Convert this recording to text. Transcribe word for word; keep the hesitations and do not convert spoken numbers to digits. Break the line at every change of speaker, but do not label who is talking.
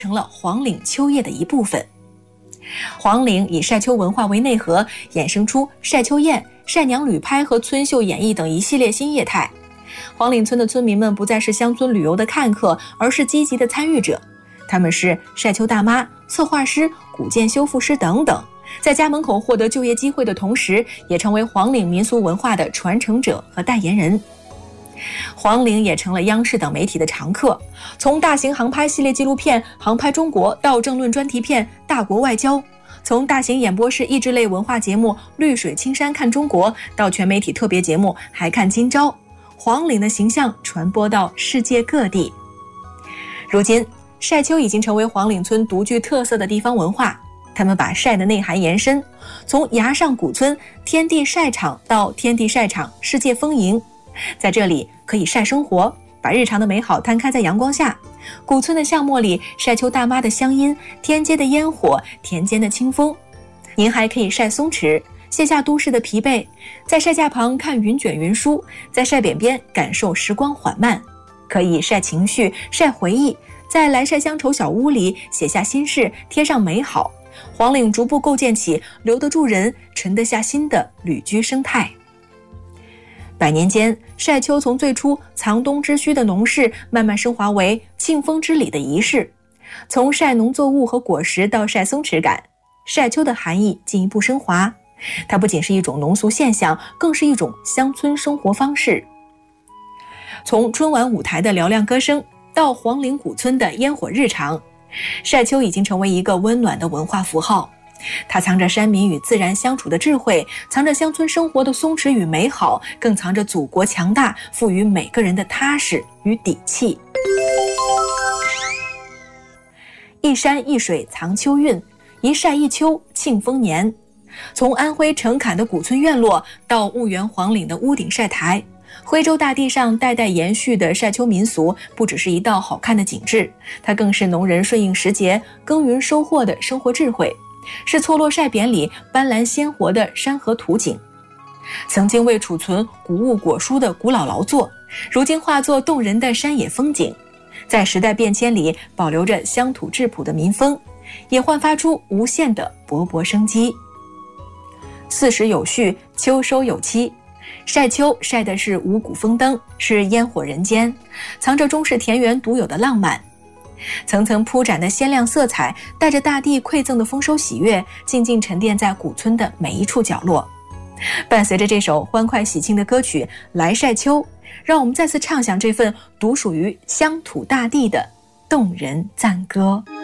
成了黄岭秋叶的一部分。黄岭以晒秋文化为内核，衍生出晒秋宴、晒娘旅拍和村秀演绎等一系列新业态。黄岭村的村民们不再是乡村旅游的看客，而是积极的参与者。他们是晒秋大妈、策划师、古建修复师等等，在家门口获得就业机会的同时，也成为黄岭民俗文化的传承者和代言人。黄岭也成了央视等媒体的常客，从大型航拍系列纪录片《航拍中国》到政论专题片《大国外交》，从大型演播式益智类文化节目《绿水青山看中国》到全媒体特别节目《还看今朝》，黄岭的形象传播到世界各地。如今，晒秋已经成为黄岭村独具特色的地方文化。他们把晒的内涵延伸，从崖上古村天地晒场到天地晒场世界丰盈。在这里可以晒生活，把日常的美好摊开在阳光下。古村的巷陌里，晒秋大妈的乡音，天街的烟火，田间的清风。您还可以晒松弛，卸下都市的疲惫，在晒架旁看云卷云舒，在晒匾边感受时光缓慢。可以晒情绪，晒回忆，在来晒乡愁小屋里写下心事，贴上美好。黄岭逐步构建起留得住人、沉得下心的旅居生态。百年间，晒秋从最初藏冬之需的农事，慢慢升华为庆丰之礼的仪式。从晒农作物和果实到晒松弛感，晒秋的含义进一步升华。它不仅是一种农俗现象，更是一种乡村生活方式。从春晚舞台的嘹亮歌声，到黄岭古村的烟火日常，晒秋已经成为一个温暖的文化符号。它藏着山民与自然相处的智慧，藏着乡村生活的松弛与美好，更藏着祖国强大赋予每个人的踏实与底气。一山一水藏秋韵，一晒一秋庆丰年。从安徽澄坎的古村院落到婺源黄岭的屋顶晒台，徽州大地上代代延续的晒秋民俗，不只是一道好看的景致，它更是农人顺应时节、耕耘收获的生活智慧，是错落晒匾里斑斓鲜活的山河图景。曾经为储存谷物果蔬的古老劳作，如今化作动人的山野风景，在时代变迁里保留着乡土质朴的民风，也焕发出无限的勃勃生机。四时有序，秋收有期。晒秋晒的是五谷丰登，是烟火人间，藏着中式田园独有的浪漫。层层铺展的鲜亮色彩，带着大地馈赠的丰收喜悦，静静沉淀在古村的每一处角落。伴随着这首欢快喜庆的歌曲《来晒秋》，让我们再次唱响这份独属于乡土大地的动人赞歌。